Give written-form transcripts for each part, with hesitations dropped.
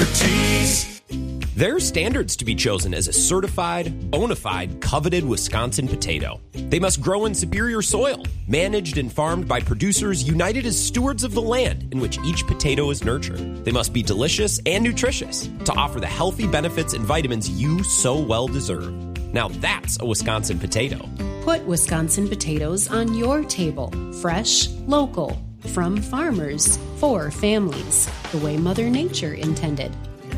expertise. There are standards to be chosen as a certified, bona fide, coveted Wisconsin potato. They must grow in superior soil, managed and farmed by producers united as stewards of the land in which each potato is nurtured. They must be delicious and nutritious to offer the healthy benefits and vitamins you so well deserve. Now that's a Wisconsin potato. Put Wisconsin potatoes on your table. Fresh, local, from farmers, for families, the way Mother Nature intended.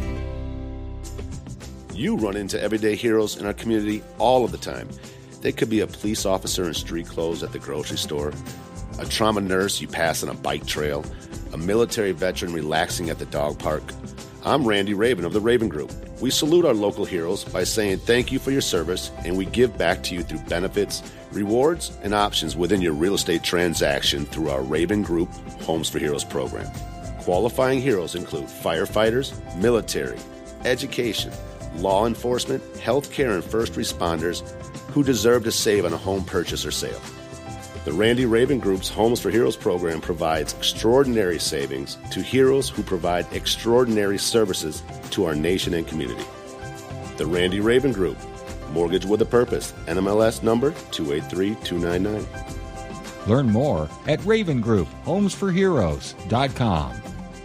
You run into everyday heroes in our community all of the time. They could be a police officer in street clothes at the grocery store, a trauma nurse you pass on a bike trail, a military veteran relaxing at the dog park. I'm Randy Raven of the Raven Group. We salute our local heroes by saying thank you for your service, and we give back to you through benefits, rewards, and options within your real estate transaction through our Raven Group Homes for Heroes program. Qualifying heroes include firefighters, military, education, law enforcement, healthcare, and first responders who deserve to save on a home purchase or sale. The Randy Raven Group's Homes for Heroes program provides extraordinary savings to heroes who provide extraordinary services to our nation and community. The Randy Raven Group, Mortgage with a Purpose, NMLS number 283299. Learn more at ravengroupHomesForHeroes.com.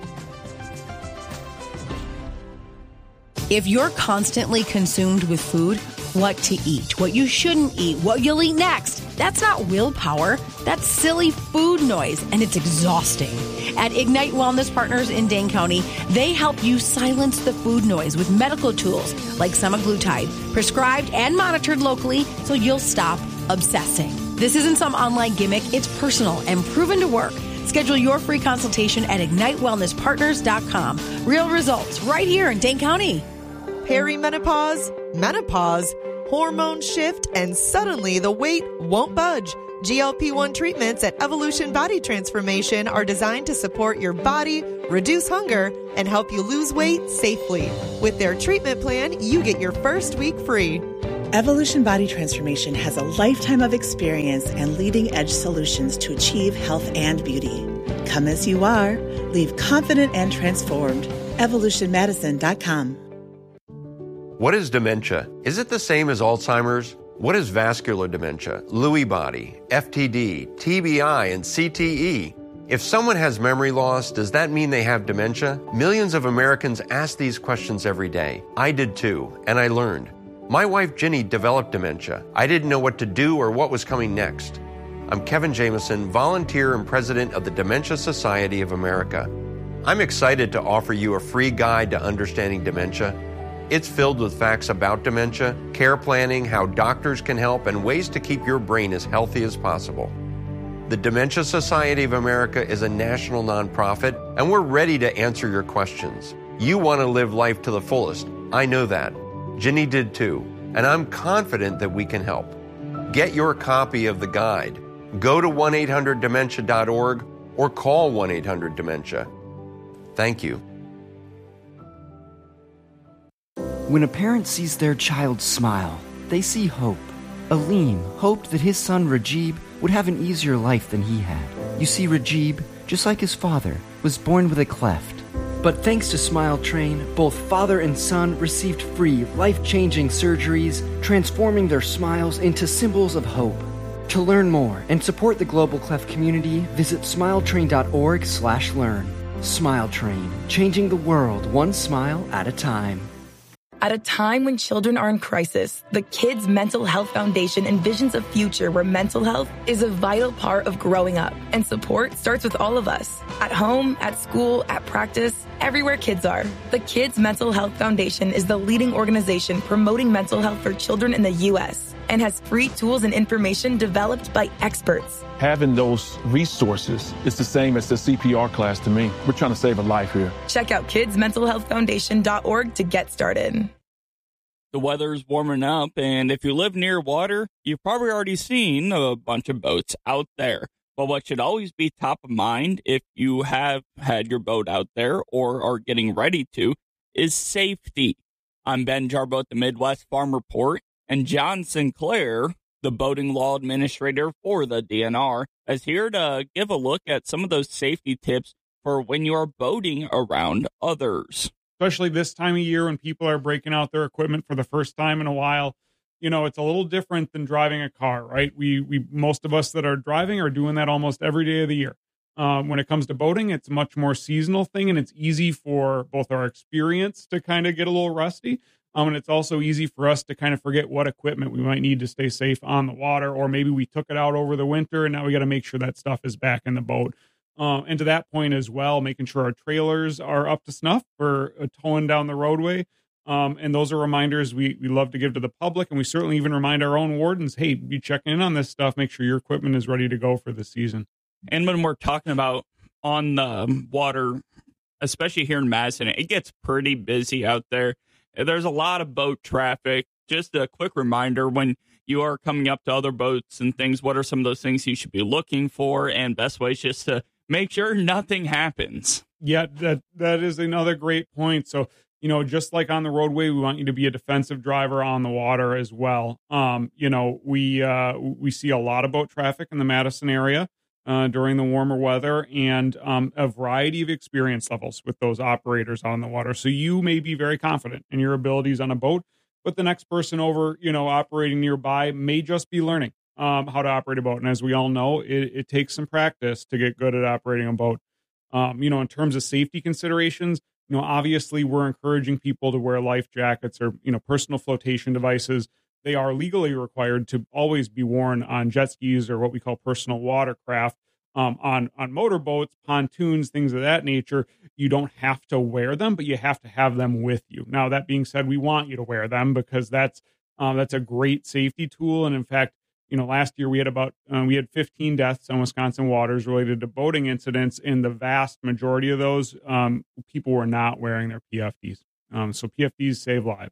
If you're constantly consumed with food, what to eat, what you shouldn't eat, what you'll eat next, that's not willpower. That's silly food noise, and it's exhausting. At Ignite Wellness Partners in Dane County, they help you silence the food noise with medical tools like semaglutide, prescribed and monitored locally so you'll stop obsessing. This isn't some online gimmick. It's personal and proven to work. Schedule your free consultation at IgniteWellnessPartners.com. Real results right here in Dane County. Perimenopause, menopause, hormone shift, and suddenly the weight won't budge. GLP-1 treatments at Evolution Body Transformation are designed to support your body, reduce hunger, and help you lose weight safely. With their treatment plan, you get your first week free. Evolution Body Transformation has a lifetime of experience and leading-edge solutions to achieve health and beauty. Come as you are. Leave confident and transformed. EvolutionMedicine.com. What is dementia? Is it the same as Alzheimer's? What is vascular dementia, Lewy body, FTD, TBI, and CTE? If someone has memory loss, does that mean they have dementia? Millions of Americans ask these questions every day. I did too, and I learned. My wife Ginny developed dementia. I didn't know what to do or what was coming next. I'm Kevin Jameson, volunteer and president of the Dementia Society of America. I'm excited to offer you a free guide to understanding dementia. It's filled with facts about dementia, care planning, how doctors can help, and ways to keep your brain as healthy as possible. The Dementia Society of America is a national nonprofit, and we're ready to answer your questions. You want to live life to the fullest. I know that. Ginny did too, and I'm confident that we can help. Get your copy of the guide. Go to 1-800-DEMENTIA.org or call 1-800-DEMENTIA. Thank you. When a parent sees their child smile, they see hope. Aleem hoped that his son Rajib would have an easier life than he had. You see, Rajib, just like his father, was born with a cleft. But thanks to Smile Train, both father and son received free, life-changing surgeries, transforming their smiles into symbols of hope. To learn more and support the Global Cleft community, visit smiletrain.org/learn. Smile Train, changing the world one smile at a time. At a time when children are in crisis, the Kids Mental Health Foundation envisions a future where mental health is a vital part of growing up, and support starts with all of us. At home, at school, at practice, everywhere kids are. The Kids Mental Health Foundation is the leading organization promoting mental health for children in the U.S. and has free tools and information developed by experts. Having those resources is the same as the CPR class to me. We're trying to save a life here. Check out kidsmentalhealthfoundation.org to get started. The weather's warming up, and if you live near water, you've probably already seen a bunch of boats out there. But what should always be top of mind if you have had your boat out there or are getting ready to is safety. I'm Ben Jarbo at the Midwest Farm Report, and John Sinclair, the boating law administrator for the DNR, is here to give a look at some of those safety tips for when you are boating around others. especially this time of year when people are breaking out their equipment for the first time in a while. You know, it's a little different than driving a car, right? We most of us that are driving are doing that almost every day of the year. When it comes to boating, it's a much more seasonal thing, and it's easy for both our experience to kind of get a little rusty. And it's also easy for us to kind of forget what equipment we might need to stay safe on the water, or maybe we took it out over the winter and now we got to make sure that stuff is back in the boat. And to that point as well, making sure our trailers are up to snuff for towing down the roadway. And those are reminders we love to give to the public. And we certainly even remind our own wardens, hey, be checking in on this stuff. Make sure your equipment is ready to go for the season. And when we're talking about on the water, especially here in Madison, it gets pretty busy out there. There's a lot of boat traffic. Just a quick reminder, when you are coming up to other boats and things, what are some of those things you should be looking for? And best ways just to make sure nothing happens. Yeah, that is another great point. So, you know, just like on the roadway, we want you to be a defensive driver on the water as well. You know, we see a lot of boat traffic in the Madison area during the warmer weather, and a variety of experience levels with those operators on the water. So you may be very confident in your abilities on a boat, but the next person over, you know, operating nearby may just be learning how to operate a boat. And as we all know, it takes some practice to get good at operating a boat. You know, in terms of safety considerations, you know, obviously we're encouraging people to wear life jackets or, you know, personal flotation devices. They are legally required to always be worn on jet skis or what we call personal watercraft. On motorboats, pontoons, things of that nature, you don't have to wear them, but you have to have them with you. Now, that being said, we want you to wear them because that's a great safety tool. And in fact, you know, last year we had 15 deaths on Wisconsin waters related to boating incidents. In the vast majority of those, people were not wearing their PFDs. So PFDs save lives.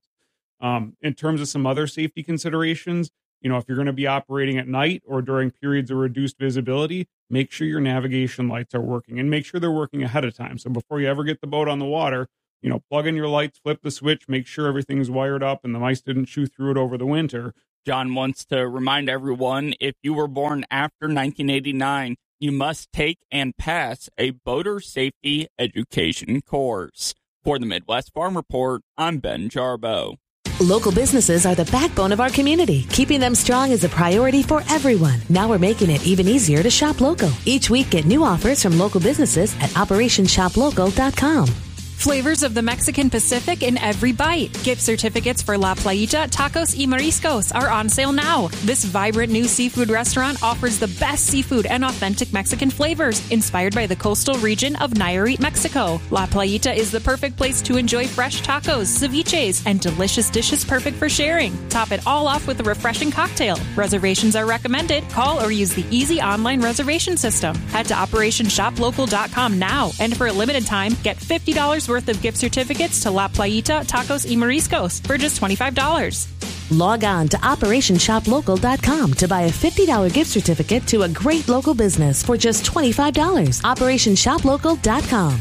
In terms of some other safety considerations, you know, if you're going to be operating at night or during periods of reduced visibility, make sure your navigation lights are working and make sure they're working ahead of time. So before you ever get the boat on the water, you know, plug in your lights, flip the switch, make sure everything's wired up and the mice didn't chew through it over the winter. John wants to remind everyone, if you were born after 1989, you must take and pass a boater safety education course. For the Midwest Farm Report, I'm Ben Jarbo. Local businesses are the backbone of our community. Keeping them strong is a priority for everyone. Now we're making it even easier to shop local. Each week, get new offers from local businesses at OperationShopLocal.com. Flavors of the Mexican Pacific in every bite. Gift certificates for La Playita Tacos y Mariscos are on sale now. This vibrant new seafood restaurant offers the best seafood and authentic Mexican flavors inspired by the coastal region of Nayarit, Mexico. La Playita is the perfect place to enjoy fresh tacos, ceviches, and delicious dishes perfect for sharing. Top it all off with a refreshing cocktail. Reservations are recommended. Call or use the easy online reservation system. Head to OperationShopLocal.com now, and for a limited time, get $50 worth of gift certificates to La Playita Tacos y Mariscos for just $25. Log on to OperationShopLocal.com to buy a $50 gift certificate to a great local business for just $25. OperationShopLocal.com.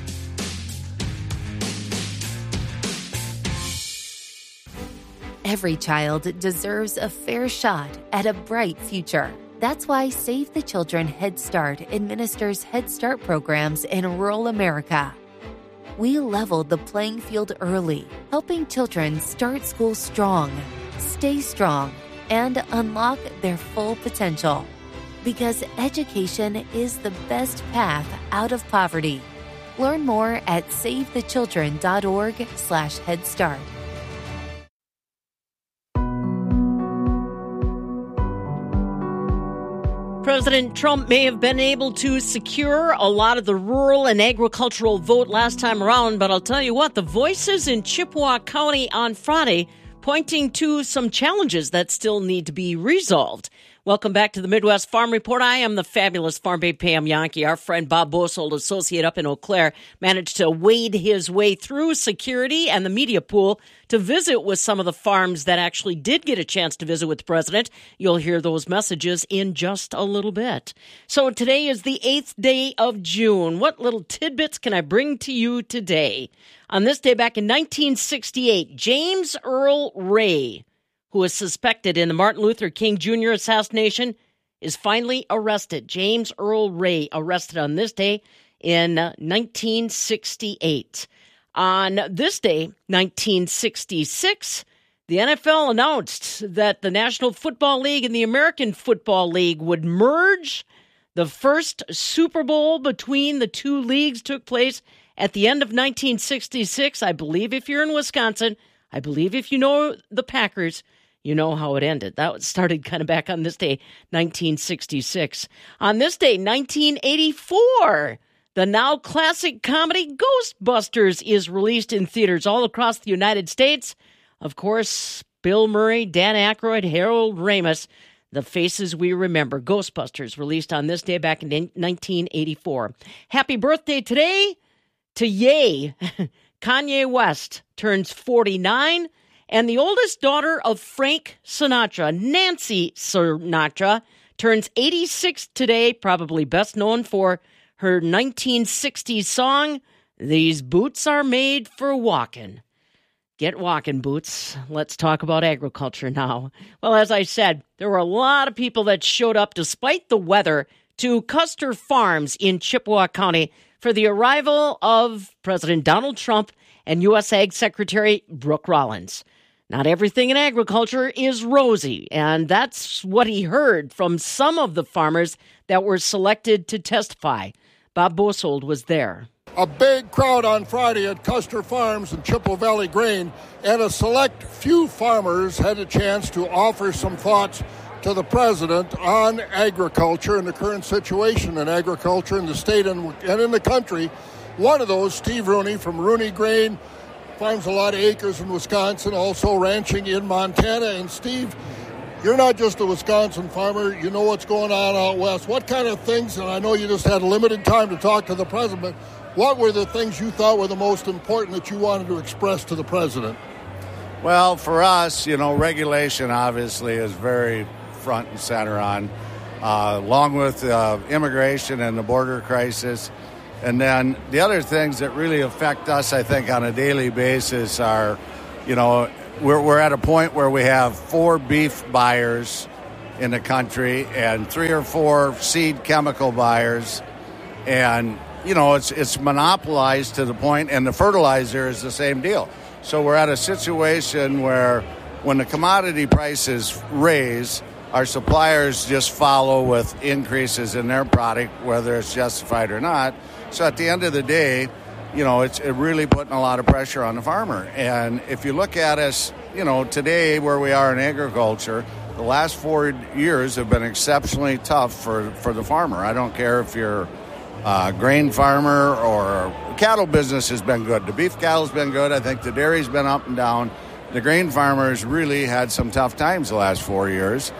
Every child deserves a fair shot at a bright future. That's why Save the Children Head Start administers Head Start programs in rural America. We leveled the playing field early, helping children start school strong, stay strong, and unlock their full potential. Because education is the best path out of poverty. Learn more at SaveTheChildren.org/Head Start. President Trump may have been able to secure a lot of the rural and agricultural vote last time around, but I'll tell you what, the voices in Chippewa County on Friday pointing to some challenges that still need to be resolved. Welcome back to the Midwest Farm Report. I am the fabulous Farm Babe Pam Yankee. Our friend Bob Bosold, associate up in Eau Claire, managed to wade his way through security and the media pool to visit with some of the farms that actually did get a chance to visit with the president. You'll hear those messages in just a little bit. So today is the 8th day of June. What little tidbits can I bring to you today? On this day back in 1968, James Earl Ray, who was suspected in the Martin Luther King Jr. assassination, is finally arrested. James Earl Ray arrested on this day in 1968. On this day, 1966, the NFL announced that the National Football League and the American Football League would merge. The first Super Bowl between the two leagues took place at the end of 1966. I believe if you're in Wisconsin, I believe if you know the Packers, you know how it ended. That started kind of back on this day, 1966. On this day, 1984, the now classic comedy Ghostbusters is released in theaters all across the United States. Of course, Bill Murray, Dan Aykroyd, Harold Ramis, the faces we remember. Ghostbusters, released on this day back in 1984. Happy birthday today to Ye. Kanye West turns 49. And the oldest daughter of Frank Sinatra, Nancy Sinatra, turns 86 today, probably best known for her 1960s song, These Boots Are Made for Walking. Get walking, boots. Let's talk about agriculture now. Well, as I said, there were a lot of people that showed up despite the weather to Custer Farms in Chippewa County for the arrival of President Donald Trump and U.S. Ag Secretary Brooke Rollins. Not everything in agriculture is rosy, and that's what he heard from some of the farmers that were selected to testify. Bob Bosold was there. A big crowd on Friday at Custer Farms and Chippewa Valley Grain, and a select few farmers had a chance to offer some thoughts to the president on agriculture and the current situation in agriculture in the state and in the country. One of those, Steve Rooney from Rooney Grain, farms a lot of acres in Wisconsin, also ranching in Montana. And Steve, you're not just a Wisconsin farmer. You know what's going on out west. What kind of things, and I know you just had limited time to talk to the president, what were the things you thought were the most important that you wanted to express to the president? Well, for us, regulation obviously is very front and center on, along with immigration and the border crisis. And then the other things that really affect us, I think, on a daily basis are, we're at a point where we have 4 beef buyers in the country and 3 or 4 seed chemical buyers. And, it's monopolized to the point, and the fertilizer is the same deal. So we're at a situation where when the commodity prices raise, our suppliers just follow with increases in their product, whether it's justified or not. So at the end of the day, it's really putting a lot of pressure on the farmer. And if you look at us, today where we are in agriculture, the last 4 years have been exceptionally tough for the farmer. I don't care if you're a grain farmer or cattle business has been good. The beef cattle's been good. I think the dairy's been up and down. The grain farmers really had some tough times the last 4 years.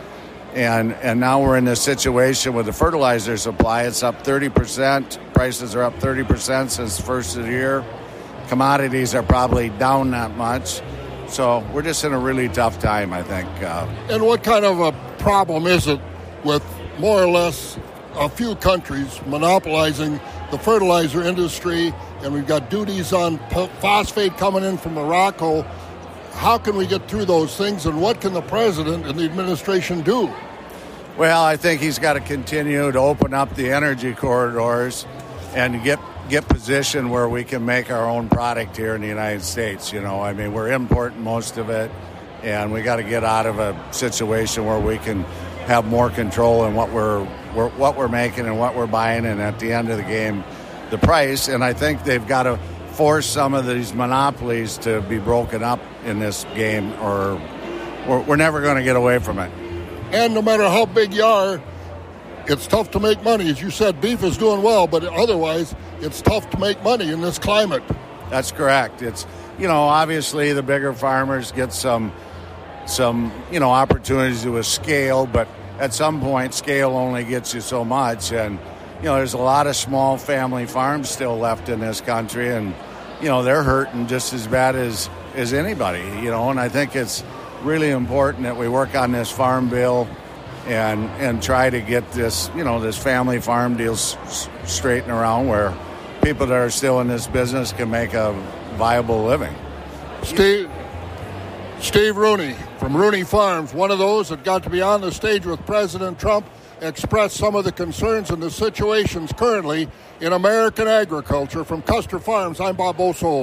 And now we're in this situation with the fertilizer supply. It's up 30%. Prices are up 30% since the first of the year. Commodities are probably down that much. So we're just in a really tough time, I think. And what kind of a problem is it with more or less a few countries monopolizing the fertilizer industry, and we've got duties on phosphate coming in from Morocco? How can we get through those things, and what can the president and the administration do? Well, I think he's got to continue to open up the energy corridors and get positioned where we can make our own product here in the United States. We're importing most of it, and we got to get out of a situation where we can have more control in what we're making and what we're buying, and at the end of the game, the price. And I think they've got to force some of these monopolies to be broken up in this game, or we're never going to get away from it. And no matter how big you are, it's tough to make money. As you said, beef is doing well, but otherwise it's tough to make money in this climate. That's correct. It's, obviously the bigger farmers get some opportunities with scale, but at some point scale only gets you so much. And, there's a lot of small family farms still left in this country, and, they're hurting just as bad as anybody, and I think it's really important that we work on this farm bill and try to get this, this family farm deal straightened around where people that are still in this business can make a viable living. Steve Rooney from Rooney Farms, one of those that got to be on the stage with President Trump, expressed some of the concerns and the situations currently in American agriculture. From Custer Farms, I'm Bob Bosold.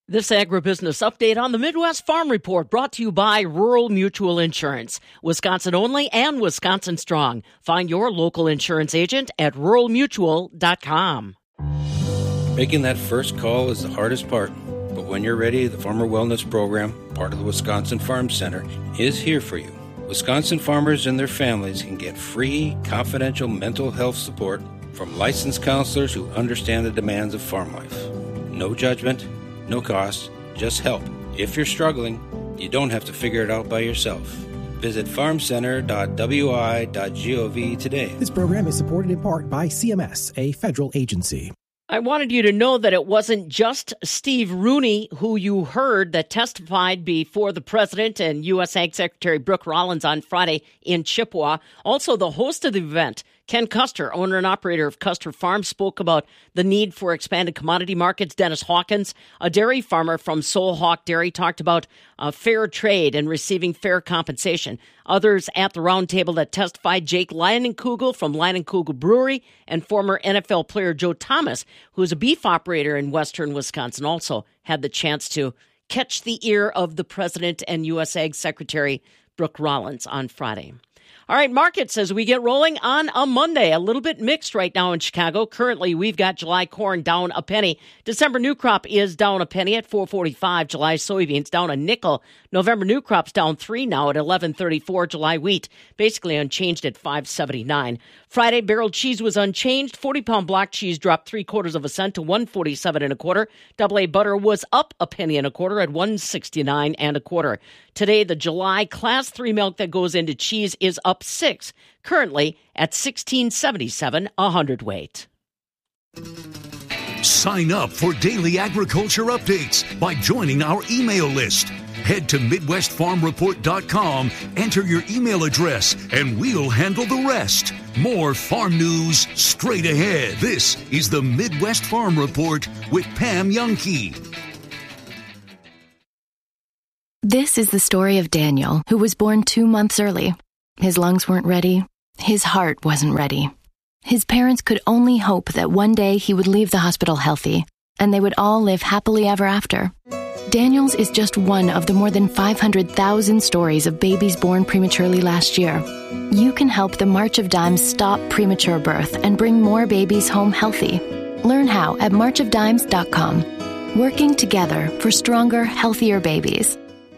This agribusiness update on the Midwest Farm Report brought to you by Rural Mutual Insurance. Wisconsin only and Wisconsin strong. Find your local insurance agent at ruralmutual.com. Making that first call is the hardest part. But when you're ready, the Farmer Wellness Program, part of the Wisconsin Farm Center, is here for you. Wisconsin farmers and their families can get free, confidential mental health support from licensed counselors who understand the demands of farm life. No judgment. No cost, just help. If you're struggling, you don't have to figure it out by yourself. Visit farmcenter.wi.gov today. This program is supported in part by CMS, a federal agency. I wanted you to know that it wasn't just Steve Rooney who you heard that testified before the president and U.S. Ag Secretary Brooke Rollins on Friday in Chippewa. Also, the host of the event, Ken Custer, owner and operator of Custer Farms, spoke about the need for expanded commodity markets. Dennis Hawkins, a dairy farmer from Soul Hawk Dairy, talked about fair trade and receiving fair compensation. Others at the roundtable that testified, Jake Leinenkugel from Leinenkugel Brewery and former NFL player Joe Thomas, who is a beef operator in western Wisconsin, also had the chance to catch the ear of the president and U.S. Ag Secretary Brooke Rollins on Friday. All right, markets as we get rolling on a Monday. A little bit mixed right now in Chicago. Currently, we've got July corn down a penny. December new crop is down a penny at $4.45. July soybeans down a nickel. November new crop's down 3 now at $11.34. July wheat basically unchanged at $5.79. Friday barrel cheese was unchanged. 40-pound block cheese dropped 3/4 cent to $1.47 1/4. AA butter was up a penny and a quarter at $1.69 1/4. Today, the July Class 3 milk that goes into cheese is up 6, currently at $16.77 a hundredweight. Sign up for daily agriculture updates by joining our email list. Head to MidwestFarmReport.com, enter your email address, and we'll handle the rest. More farm news straight ahead. This is the Midwest Farm Report with Pam Youngkey. This is the story of Daniel, who was born 2 months early. His lungs weren't ready. His heart wasn't ready. His parents could only hope that one day he would leave the hospital healthy, and they would all live happily ever after. Daniel's is just one of the more than 500,000 stories of babies born prematurely last year. You can help the March of Dimes stop premature birth and bring more babies home healthy. Learn how at marchofdimes.com. Working together for stronger, healthier babies.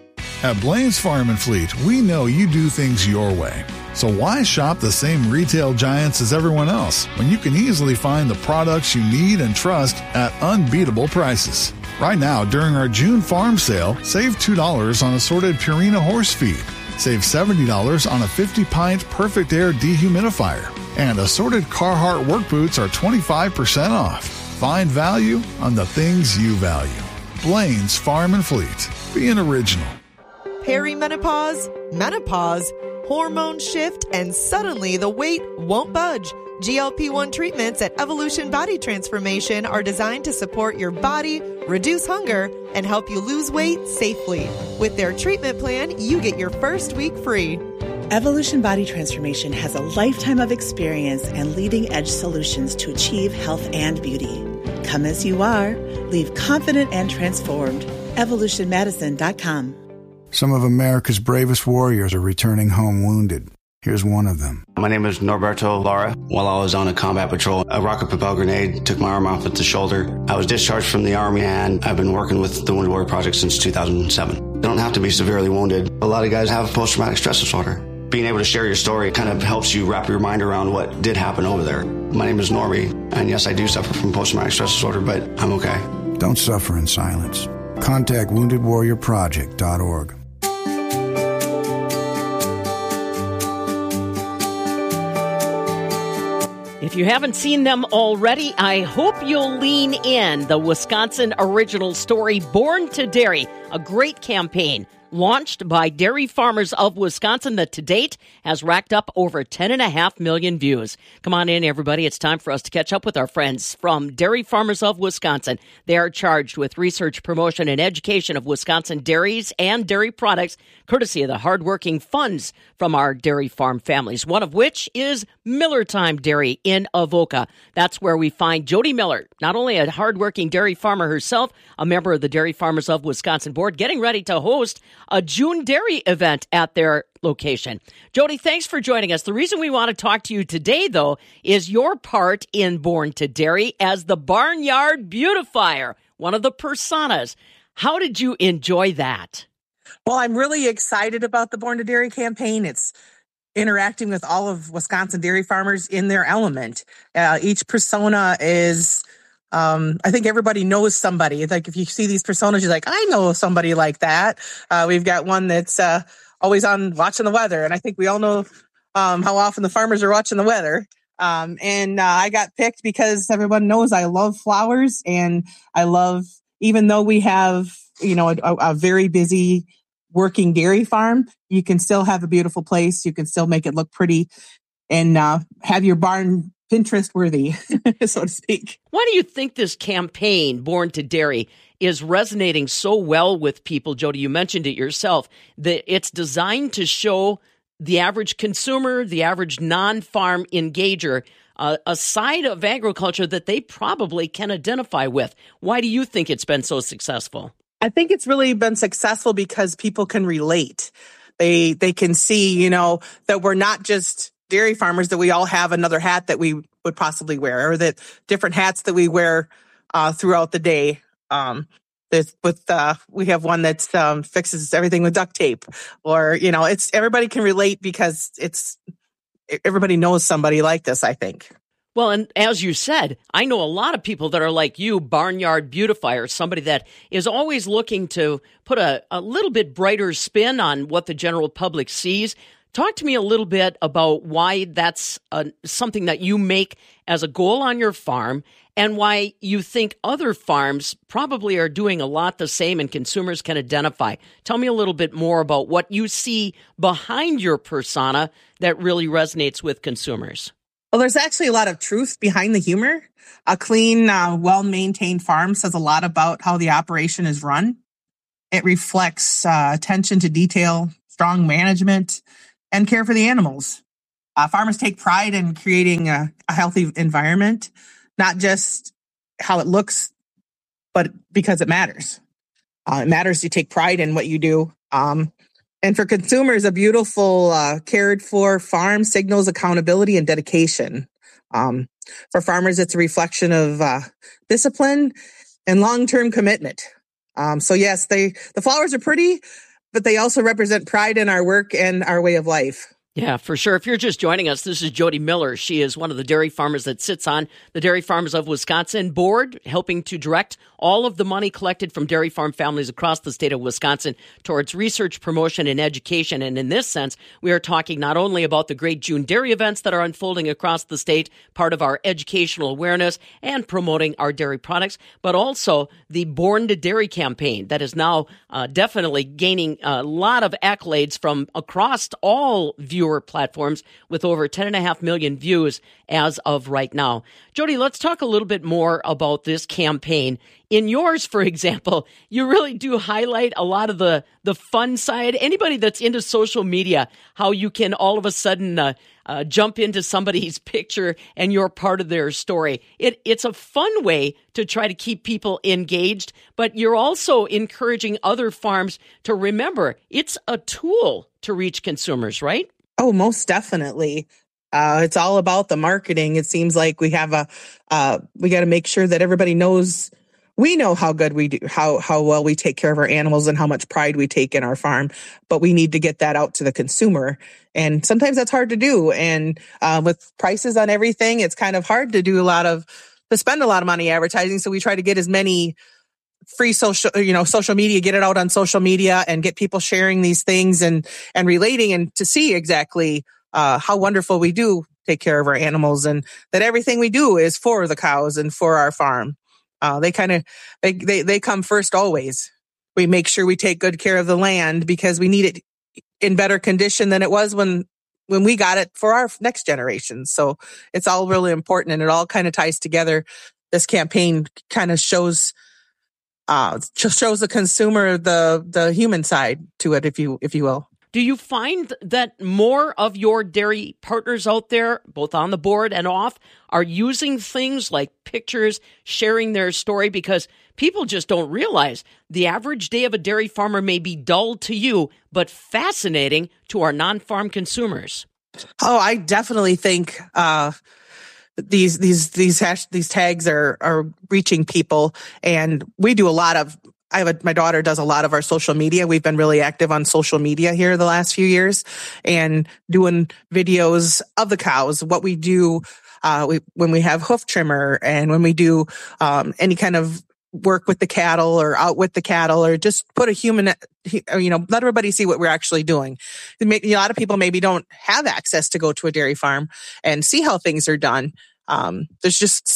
At Blaine's Farm and Fleet, we know you do things your way. So why shop the same retail giants as everyone else when you can easily find the products you need and trust at unbeatable prices? Right now, during our June farm sale, save $2 on assorted Purina horse feed. Save $70 on a 50-pint Perfect Air dehumidifier. And assorted Carhartt work boots are 25% off. Find value on the things you value. Blaine's Farm and Fleet. Be an original. Perimenopause, menopause, hormone shift, and suddenly the weight won't budge. GLP-1 treatments at Evolution Body Transformation are designed to support your body, reduce hunger, and help you lose weight safely. With their treatment plan, you get your first week free. Evolution Body Transformation has a lifetime of experience and leading-edge solutions to achieve health and beauty. Come as you are. Leave confident and transformed. EvolutionMedicine.com. Some of America's bravest warriors are returning home wounded. Here's one of them. My name is Norberto Lara. While I was on a combat patrol, a rocket-propelled grenade took my arm off at the shoulder. I was discharged from the Army, and I've been working with the Wounded Warrior Project since 2007. You don't have to be severely wounded. A lot of guys have post-traumatic stress disorder. Being able to share your story kind of helps you wrap your mind around what did happen over there. My name is Norby, and yes, I do suffer from post-traumatic stress disorder, but I'm okay. Don't suffer in silence. Contact WoundedWarriorProject.org. If you haven't seen them already, I hope you'll lean in. The Wisconsin original story, Born to Dairy, a great campaign launched by Dairy Farmers of Wisconsin that to date has racked up over 10.5 million views. Come on in, everybody. It's time for us to catch up with our friends from Dairy Farmers of Wisconsin. They are charged with research, promotion, and education of Wisconsin dairies and dairy products, courtesy of the hardworking funds from our dairy farm families, one of which is Miller Time Dairy in Avoca. That's where we find Jody Miller, not only a hardworking dairy farmer herself, a member of the Dairy Farmers of Wisconsin board, getting ready to host a June dairy event at their location. Jody, thanks for joining us. The reason we want to talk to you today, though, is your part in Born to Dairy as the Barnyard Beautifier, one of the personas. How did you enjoy that? Well, I'm really excited about the Born to Dairy campaign. It's interacting with all of Wisconsin dairy farmers in their element. Each persona is... I think everybody knows somebody. Like if you see these personas, you're like, I know somebody like that. We've got one that's always on watching the weather. And I think we all know how often the farmers are watching the weather. And I got picked because everyone knows I love flowers. And I love, even though we have, a very busy working dairy farm, you can still have a beautiful place. You can still make it look pretty and have your barn Pinterest worthy, so to speak. Why do you think this campaign, Born to Dairy, is resonating so well with people? Jody, you mentioned it yourself, that it's designed to show the average consumer, the average non-farm engager, a side of agriculture that they probably can identify with. Why do you think it's been so successful? I think it's really been successful because people can relate. They can see, that we're not just dairy farmers, that we all have another hat that we would possibly wear, or that different hats that we wear throughout the day. We have one that fixes everything with duct tape, or it's everybody can relate because everybody knows somebody like this, I think. Well, and as you said, I know a lot of people that are like you, barnyard beautifiers, somebody that is always looking to put a little bit brighter spin on what the general public sees. Talk to me a little bit about why that's something that you make as a goal on your farm, and why you think other farms probably are doing a lot the same and consumers can identify. Tell me a little bit more about what you see behind your persona that really resonates with consumers. Well, there's actually a lot of truth behind the humor. A clean, well-maintained farm says a lot about how the operation is run. It reflects attention to detail, strong management, and care for the animals. Farmers take pride in creating a healthy environment, not just how it looks, but because it matters. It matters to take pride in what you do. And for consumers, a beautiful, cared for farm signals accountability and dedication. For farmers, it's a reflection of discipline and long-term commitment. So yes, the flowers are pretty, but they also represent pride in our work and our way of life. Yeah, for sure. If you're just joining us, this is Jody Miller. She is one of the dairy farmers that sits on the Dairy Farmers of Wisconsin board, helping to direct all of the money collected from dairy farm families across the state of Wisconsin towards research, promotion, and education. And in this sense, we are talking not only about the great June dairy events that are unfolding across the state, part of our educational awareness and promoting our dairy products, but also the Born to Dairy campaign that is now definitely gaining a lot of accolades from across all viewer platforms, with over 10.5 million views as of right now. Jody, let's talk a little bit more about this campaign. In yours, for example, you really do highlight a lot of the fun side. Anybody that's into social media, how you can all of a sudden jump into somebody's picture and you're part of their story. It's a fun way to try to keep people engaged, but you're also encouraging other farms to remember it's a tool to reach consumers, right? Oh, most definitely. It's all about the marketing. It seems like we have we got to make sure that everybody knows, we know how good we do, how well we take care of our animals and how much pride we take in our farm, but we need to get that out to the consumer. And sometimes that's hard to do. And with prices on everything, it's kind of hard to spend a lot of money advertising. So we try to get as many free social media, get it out on social media and get people sharing these things and relating, and to see exactly how wonderful we do take care of our animals, and that everything we do is for the cows and for our farm. They come first always. We make sure we take good care of the land because we need it in better condition than it was when we got it for our next generation. So it's all really important, and it all kind of ties together. This campaign kind of shows the consumer the human side to it, if you will. Do you find that more of your dairy partners out there, both on the board and off, are using things like pictures, sharing their story? Because people just don't realize the average day of a dairy farmer may be dull to you, but fascinating to our non-farm consumers. Oh, I definitely think these tags are reaching people, and we do a lot of. My daughter does a lot of our social media. We've been really active on social media here the last few years and doing videos of the cows, what we do when we have hoof trimmer and when we do any kind of work with the cattle or out with the cattle, or just put a human, let everybody see what we're actually doing. A lot of people maybe don't have access to go to a dairy farm and see how things are done. There's just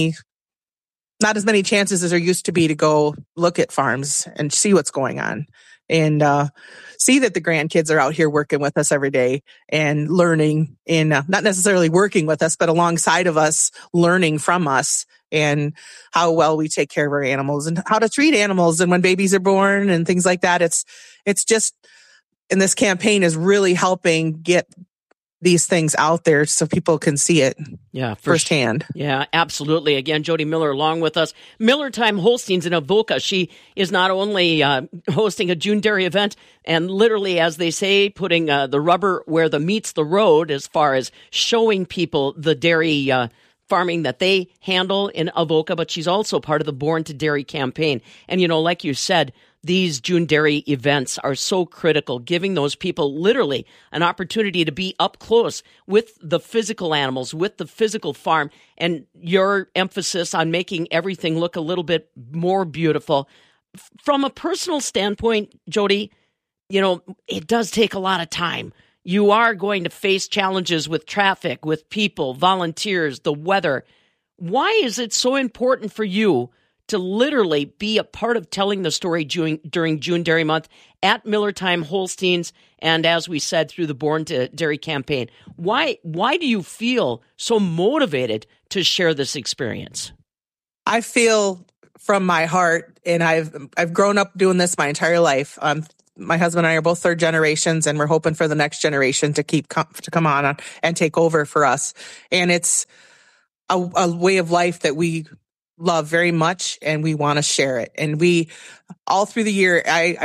not as many chances as there used to be to go look at farms and see what's going on, and see that the grandkids are out here working with us every day and learning, and not necessarily working with us, but alongside of us, learning from us, and how well we take care of our animals and how to treat animals and when babies are born and things like that. It's just, and this campaign is really helping get these things out there so people can see it firsthand. Yeah, absolutely. Again, Jody Miller along with us. Miller Time Holsteins in Avoca. She is not only hosting a June dairy event and literally, as they say, putting the rubber where the meets the road as far as showing people the dairy farming that they handle in Avoca, but she's also part of the Born to Dairy campaign. And, like you said, these June dairy events are so critical, giving those people literally an opportunity to be up close with the physical animals, with the physical farm, and your emphasis on making everything look a little bit more beautiful. From a personal standpoint, Jody, it does take a lot of time. You are going to face challenges with traffic, with people, volunteers, the weather. Why is it so important for you to literally be a part of telling the story during June Dairy Month at Miller Time Holsteins, and as we said, through the Born to Dairy campaign? Why do you feel so motivated to share this experience? I feel from my heart, and I've grown up doing this my entire life. My husband and I are both third generations, and we're hoping for the next generation to come on and take over for us. And it's a way of life that we love very much, and we want to share it. And we, all through the year,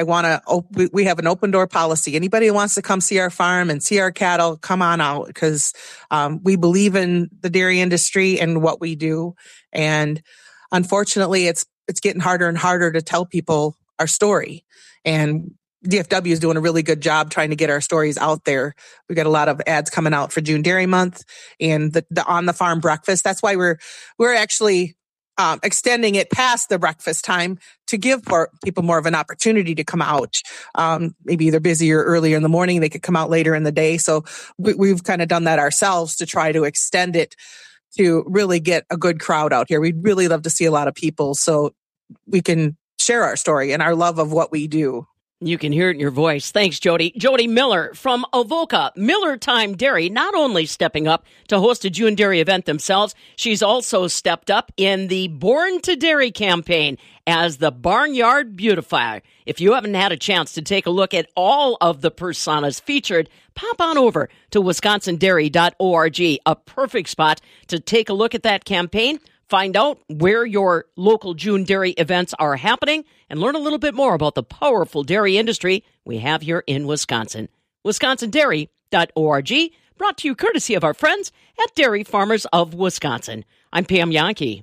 we have an open door policy. Anybody who wants to come see our farm and see our cattle, come on out, because we believe in the dairy industry and what we do. And unfortunately, it's getting harder and harder to tell people our story. And DFW is doing a really good job trying to get our stories out there. We got a lot of ads coming out for June Dairy Month and the on the farm breakfast. That's why we're actually extending it past the breakfast time to give people more of an opportunity to come out. Maybe they're busier earlier in the morning, they could come out later in the day. So we've kind of done that ourselves to try to extend it to really get a good crowd out here. We'd really love to see a lot of people so we can share our story and our love of what we do. You can hear it in your voice. Thanks, Jody. Jody Miller from Avoca. Miller Time Dairy not only stepping up to host a June Dairy event themselves, she's also stepped up in the Born to Dairy campaign as the Barnyard Beautifier. If you haven't had a chance to take a look at all of the personas featured, pop on over to wisconsindairy.org, a perfect spot to take a look at that campaign. Find out where your local June dairy events are happening and learn a little bit more about the powerful dairy industry we have here in Wisconsin. WisconsinDairy.org, brought to you courtesy of our friends at Dairy Farmers of Wisconsin. I'm Pam Yankee.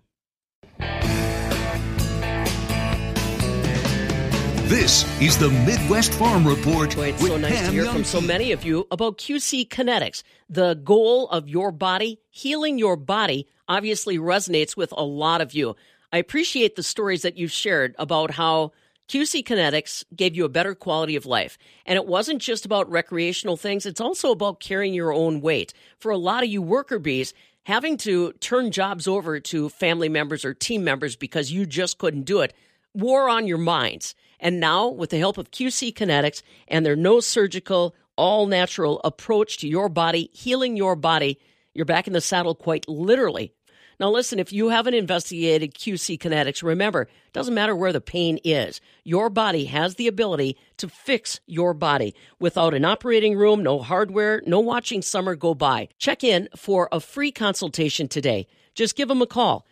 This is the Midwest Farm Report. Boy, it's so nice to hear from so many of you about QC Kinetics. The goal of your body, healing your body, obviously resonates with a lot of you. I appreciate the stories that you've shared about how QC Kinetics gave you a better quality of life. And it wasn't just about recreational things. It's also about carrying your own weight. For a lot of you worker bees, having to turn jobs over to family members or team members because you just couldn't do it war on your minds. And now, with the help of QC Kinetics and their no-surgical, all-natural approach to your body, healing your body, you're back in the saddle quite literally. Now listen, if you haven't investigated QC Kinetics, remember, it doesn't matter where the pain is. Your body has the ability to fix your body. Without an operating room, no hardware, no watching summer go by. Check in for a free consultation today. Just give them a call,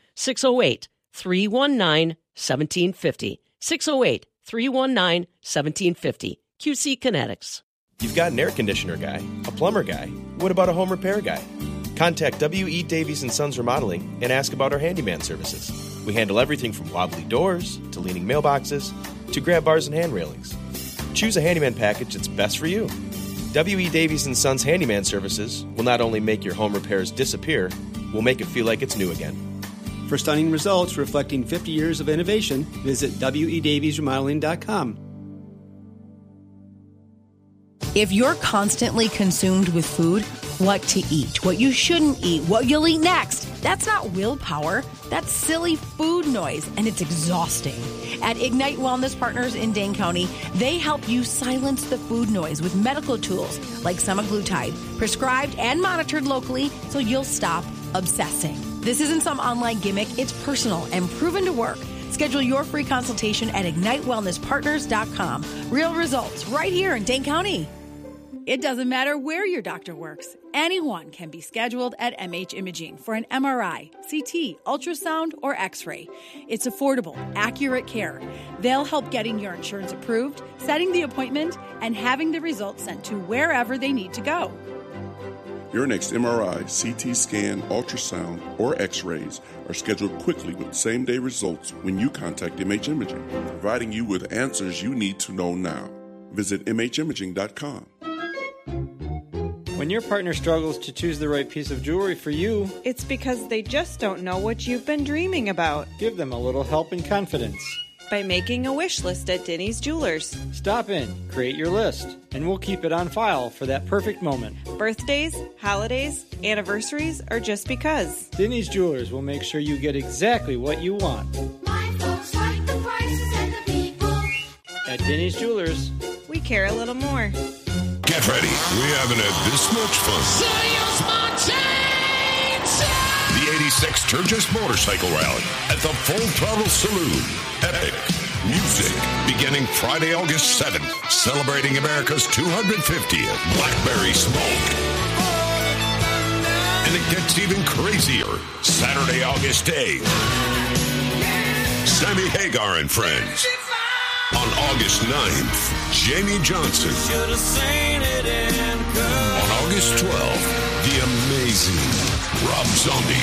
608-319-1750. 608-319-1750. QC Kinetics. You've got an air conditioner guy, a plumber guy. What about a home repair guy? Contact W.E. Davies & Sons Remodeling and ask about our handyman services. We handle everything from wobbly doors to leaning mailboxes to grab bars and hand railings. Choose a handyman package that's best for you. W.E. Davies & Sons Handyman Services will not only make your home repairs disappear, we'll make it feel like it's new again. For stunning results reflecting 50 years of innovation, visit WEDaviesRemodeling.com. If you're constantly consumed with food, what to eat, what you shouldn't eat, what you'll eat next, that's not willpower. That's silly food noise, and it's exhausting. At Ignite Wellness Partners in Dane County, they help you silence the food noise with medical tools like semaglutide, prescribed and monitored locally so you'll stop obsessing. This isn't some online gimmick. It's personal and proven to work. Schedule your free consultation at IgniteWellnessPartners.com. Real results right here in Dane County. It doesn't matter where your doctor works. Anyone can be scheduled at MH Imaging for an MRI, CT, ultrasound, or X-ray. It's affordable, accurate care. They'll help getting your insurance approved, setting the appointment, and having the results sent to wherever they need to go. Your next MRI, CT scan, ultrasound, or X-rays are scheduled quickly with same-day results when you contact MH Imaging, providing you with answers you need to know now. Visit MHimaging.com. When your partner struggles to choose the right piece of jewelry for you, it's because they just don't know what you've been dreaming about. Give them a little help and confidence by making a wish list at Denny's Jewelers. Stop in, create your list, and we'll keep it on file for that perfect moment. Birthdays, holidays, anniversaries, or just because. Denny's Jewelers will make sure you get exactly what you want. My folks like the prices and the people. At Denny's Jewelers, we care a little more. Get ready. We haven't had this much fun. The 86 Sturgis Motorcycle Rally at the Full Throttle Saloon. Epic music beginning Friday, August 7th, celebrating America's 250th Blackberry Smoke. And it gets even crazier Saturday, August 8th. Sammy Hagar and Friends. On August 9th, Jamie Johnson. On August 12th, the amazing Rob Zombie.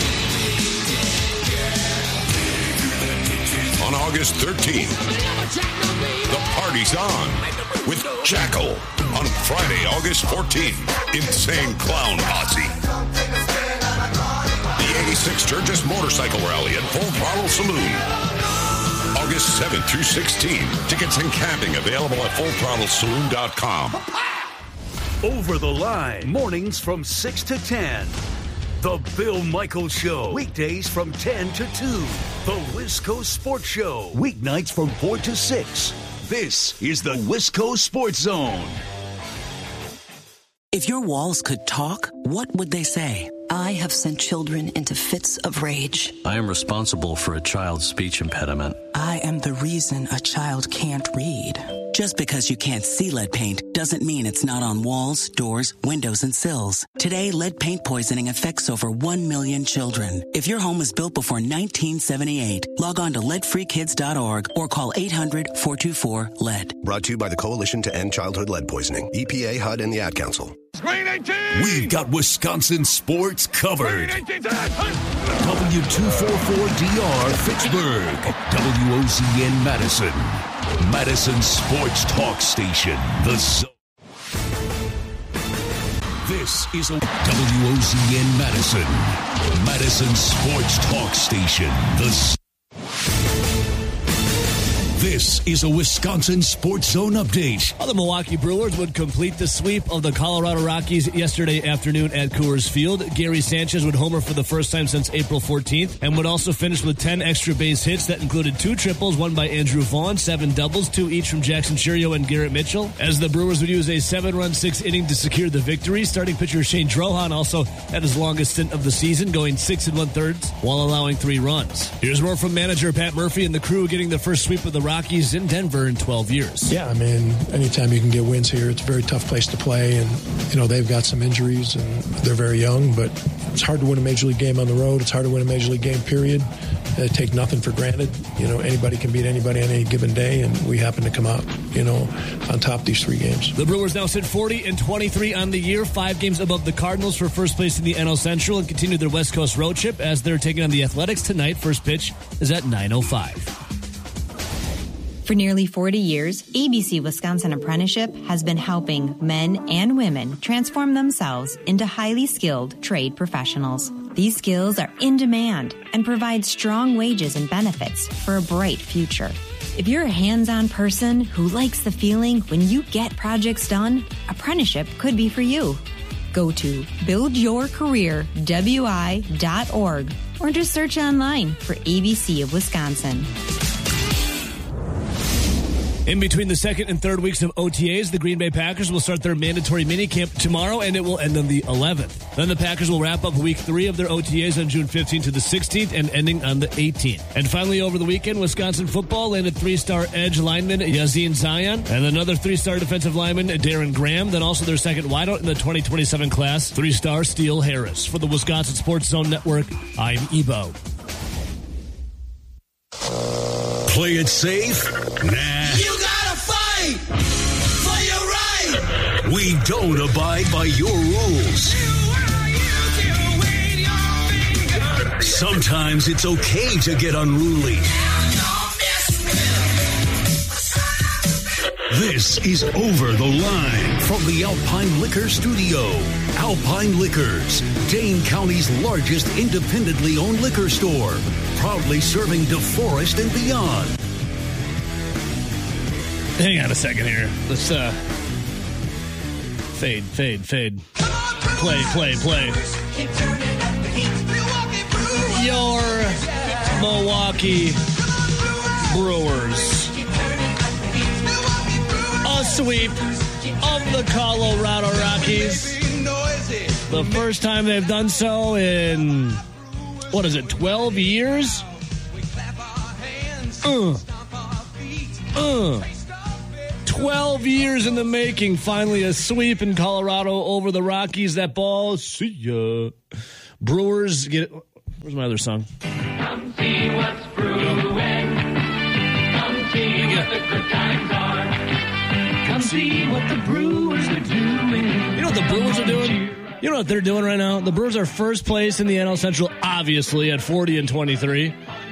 On August 13th, the party's on with Jackal. On Friday, August 14th, Insane Clown Posse. The 86 Sturgis Motorcycle Rally at Full Throttle Saloon. August 7th through 16th. Tickets and camping available at FullThrottleSaloon.com. Over the Line, mornings from 6 to 10. The Bill Michaels Show, weekdays from 10 to 2. The Wisco Sports Show, weeknights from 4 to 6. This is the Wisco Sports Zone. If your walls could talk, what would they say? I have sent children into fits of rage. I am responsible for a child's speech impediment. I am the reason a child can't read. Just because you can't see lead paint doesn't mean it's not on walls, doors, windows, and sills. Today, lead paint poisoning affects over 1 million children. If your home was built before 1978, log on to leadfreekids.org or call 800-424-LEAD. Brought to you by the Coalition to End Childhood Lead Poisoning, EPA, HUD, and the Ad Council. We've got Wisconsin sports covered. W244DR Fitchburg, WOZN Madison, Madison Sports Talk Station. This is a WOZN Madison, Madison Sports Talk Station. This is a Wisconsin Sports Zone update. The Milwaukee Brewers would complete the sweep of the Colorado Rockies yesterday afternoon at Coors Field. Gary Sanchez would homer for the first time since April 14th and would also finish with 10 extra base hits. That included 2 triples, one by Andrew Vaughn, 7 doubles, 2 each from Jackson Chourio and Garrett Mitchell, as the Brewers would use a 7-run 6th inning to secure the victory. Starting pitcher Shane Drohan also had his longest stint of the season, going 6 1/3 while allowing 3 runs. Here's more from manager Pat Murphy and the crew getting the first sweep of the Rockies in Denver in 12 years. Yeah, I mean, anytime you can get wins here, it's a very tough place to play. And, they've got some injuries and they're very young, but it's hard to win a Major League game on the road. It's hard to win a Major League game, period. They take nothing for granted. Anybody can beat anybody on any given day, and we happen to come out, on top these 3 games. The Brewers now sit 40-23 on the year, 5 games above the Cardinals for first place in the NL Central, and continue their West Coast road trip as they're taking on the Athletics tonight. First pitch is at 9:05. For nearly 40 years, ABC Wisconsin Apprenticeship has been helping men and women transform themselves into highly skilled trade professionals. These skills are in demand and provide strong wages and benefits for a bright future. If you're a hands-on person who likes the feeling when you get projects done, apprenticeship could be for you. Go to buildyourcareerwi.org or just search online for ABC of Wisconsin. In between the second and third weeks of OTAs, the Green Bay Packers will start their mandatory minicamp tomorrow, and it will end on the 11th. Then the Packers will wrap up week 3 of their OTAs on June 15th to the 16th and ending on the 18th. And finally, over the weekend, Wisconsin football landed 3-star edge lineman Yazin Zion and another 3-star defensive lineman Darren Graham. Then also their second wideout in the 2027 class, 3-star Steele Harris. For the Wisconsin Sports Zone Network, I'm Ebo. Play it safe? Nah. You gotta fight for your right. We don't abide by your rules. Sometimes it's okay to get unruly. This is Over the Line from the Alpine Liquor Studio. Alpine Liquors, Dane County's largest independently owned liquor store, proudly serving DeForest and beyond. Hang on a second here. Let's fade. Play. Your Milwaukee Brewers. A sweep of the Colorado Rockies. The first time they've done so in, 12 years? 12 years in the making. Finally, a sweep in Colorado over the Rockies. That ball, see ya. Brewers get it. Where's my other song? Come see what's brewing. Come see what the good times are. Come see what the Brewers are doing. You know what the Brewers are doing? You know what they're doing right now? The Brewers are first place in the NL Central, obviously, at 40-23.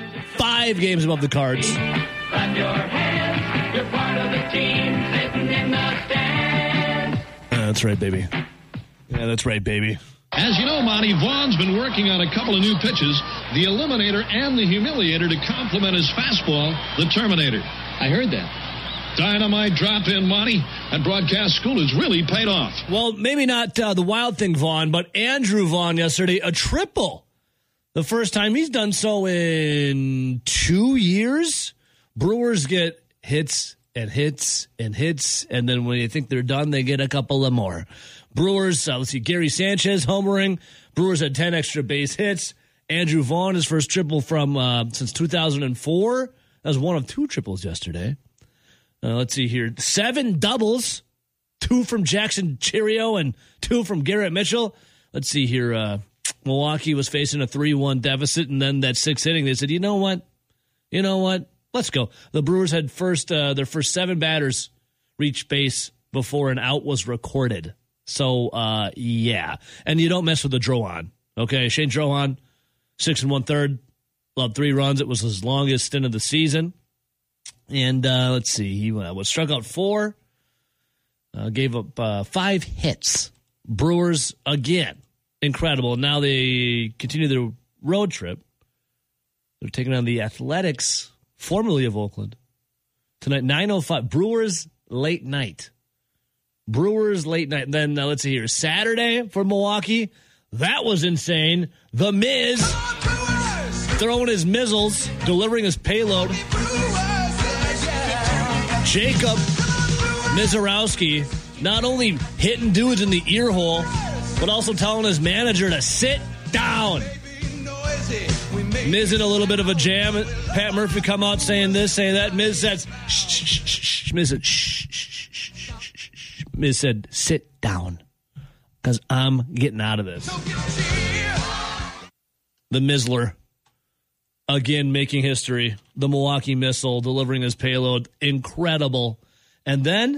5 games above the Cards. Clap your hands. You're part of the team sitting in the stands. That's right, baby. Yeah, that's right, baby. As you know, Monty, Vaughn's been working on a couple of new pitches, the Eliminator and the Humiliator, to complement his fastball, the Terminator. I heard that. Dynamite drop in, Monty. That broadcast school has really paid off. Well, maybe not the Wild Thing Vaughn, but Andrew Vaughn yesterday, a triple. The first time he's done so in 2 years. Brewers get hits and hits and hits, and then when you think they're done, they get a couple of more. Brewers, let's see, Gary Sanchez homering. Brewers had 10 extra base hits. Andrew Vaughn, his first triple from since 2004. That was one of 2 triples yesterday. Let's see here. 7 doubles, 2 from Jackson Chourio and 2 from Garrett Mitchell. Let's see here. Milwaukee was facing a 3-1 deficit, and then that 6th inning, they said, you know what? Let's go. The Brewers had their first 7 batters reach base before an out was recorded. So, yeah. And you don't mess with the Drohan. Okay, Shane Drohan, 6 1/3, allowed 3 runs. It was his longest stint of the season. And let's see, he was struck out 4, gave up 5 hits. Brewers, again, incredible. Now they continue their road trip. They're taking on the Athletics, formerly of Oakland, tonight, 9:05. Brewers late night. Then let's see here. Saturday for Milwaukee. That was insane. The Miz throwing his mizzles, delivering his payload. Jacob Mizorowski not only hitting dudes in the ear hole, but also telling his manager to sit down. Miz in a little bit of a jam. Pat Murphy come out saying this, saying that. Miz says, shh, shh, shh, shh. Miz said, shh, shh, shh, shh. Miz said, sit down, because I'm getting out of this. The Mizzler, again, making history. The Milwaukee Missile, delivering his payload. Incredible. And then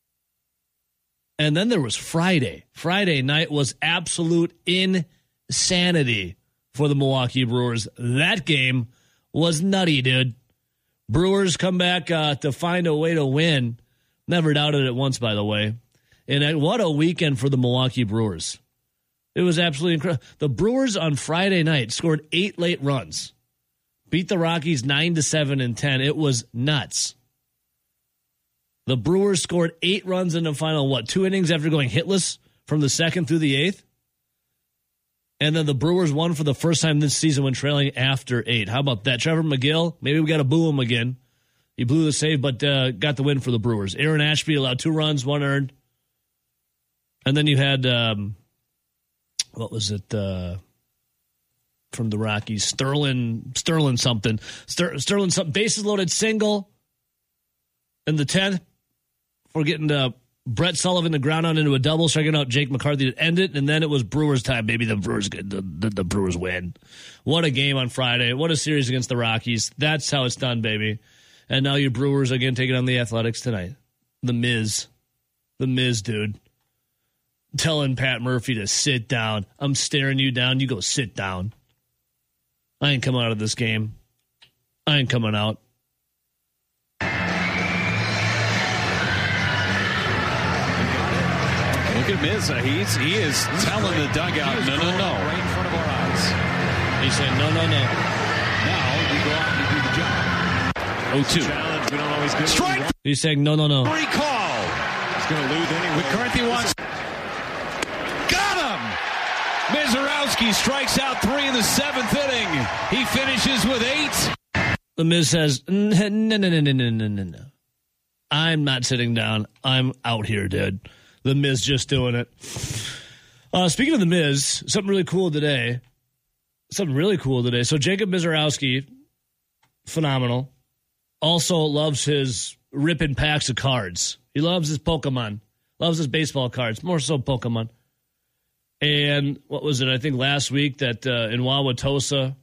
there was Friday. Friday night was absolute insanity for the Milwaukee Brewers. That game was nutty, dude. Brewers come back to find a way to win. Never doubted it once, by the way. And what a weekend for the Milwaukee Brewers. It was absolutely incredible. The Brewers on Friday night scored 8 late runs. Beat the Rockies 9-7 and 10. It was nuts. The Brewers scored 8 runs in the final, 2 innings after going hitless from the 2nd through the 8th? And then the Brewers won for the first time this season when trailing after 8. How about that? Trevor McGill, maybe we got to boo him again. He blew the save, but got the win for the Brewers. Aaron Ashby allowed 2 runs, 1 earned. And then you had, what was it, from the Rockies? Sterling something. Sterling something. Bases loaded single in the 10th for getting Brett Sullivan to ground out into a double, striking out Jake McCarthy to end it, and then it was Brewers time. Maybe the Brewers win. What a game on Friday. What a series against the Rockies. That's how it's done, baby. And now your Brewers again taking on the Athletics tonight. The Miz, dude. Telling Pat Murphy to sit down. I'm staring you down. You go sit down. I ain't coming out of this game. I ain't coming out. Look at Miz. He is telling the dugout, no. Right in front of our eyes. He said, no. Now we go out and do the job. 0-2. Challenge. We don't always get strike. He's saying, no. Recall. He's going to lose anyway. McCarthy wants. Got him. Mizorowski strikes out 3 in the 7th inning. He finishes with 8. The Miz says, no. I'm not sitting down. I'm out here, dude. The Miz just doing it. Speaking of the Miz, something really cool today. So Jacob Mizorowski, phenomenal. Also loves his ripping packs of cards. He loves his Pokemon. Loves his baseball cards. More so Pokemon. And what was it? I think last week that in Wauwatosa,